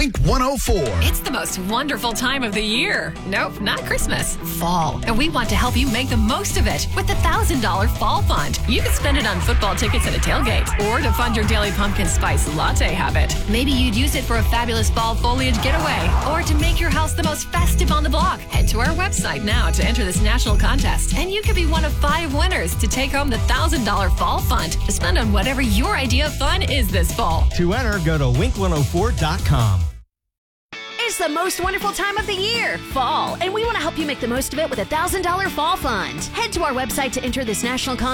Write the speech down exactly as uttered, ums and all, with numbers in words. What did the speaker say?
Wink one oh four. It's the most wonderful time of the year. Nope, not Christmas. Fall. And we want to help you make the most of it with the one thousand dollars Fall Fund. You can spend it on football tickets at a tailgate or to fund your daily pumpkin spice latte habit. Maybe you'd use it for a fabulous fall foliage getaway or to make your house the most festive on the block. Head to our website now to enter this national contest, and you could be one of five winners to take home the one thousand dollars Fall Fund to spend on whatever your idea of fun is this fall. To enter, go to wink one oh four dot com. It's the most wonderful time of the year, fall, and we want to help you make the most of it with a one thousand dollars Fall Fund. Head to our website to enter this national contest